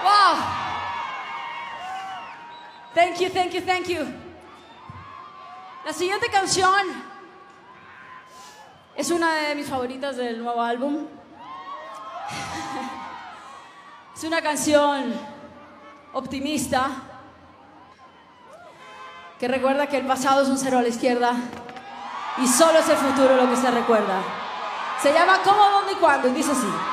Wow. Thank you, thank you, thank you. La siguiente canción es una de mis favoritas del nuevo álbum. Es una canción optimista que recuerda que el pasado es un cero a la izquierda y solo es el futuro lo que se recuerda. Se llama ¿Cómo, dónde y cuándo? Y dice así.